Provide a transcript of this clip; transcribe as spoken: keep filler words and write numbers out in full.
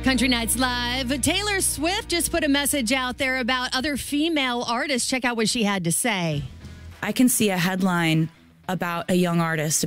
Country Nights Live. Taylor Swift just put a message out there about other female artists. Check out what she had to say. I can see a headline about a young artist,